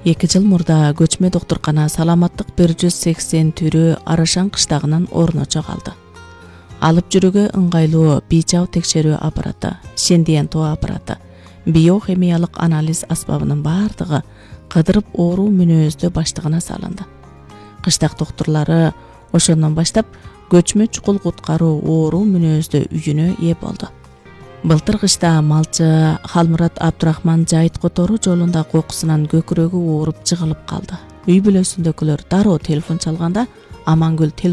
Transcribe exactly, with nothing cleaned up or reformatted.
эки жыл мурда көчмө доктуркана саламаттык бир жүз сексен түрү Арашан кыштагынан орночо калды. Алып жүрүүгө ыңгайлуу бийчаб текшерүү аппараты, шендиентоо аппараты, биохимиялык анализ аспабынын бардыгы кыдырып оору мүнөздө баштыгына салынды. Кыштак доктурлары ошондон баштап көчмө чукул куткаруу оору мүнөздө үйүнө ээ болду. Былтыр кышта малчы Халмурат Абдурахман Жайыт которуу жолунда кокусунан көкүрөгү ооруп жыгылып калды. Үй бүлөсүндөгүлөр дароо телефон чалганда Амангүл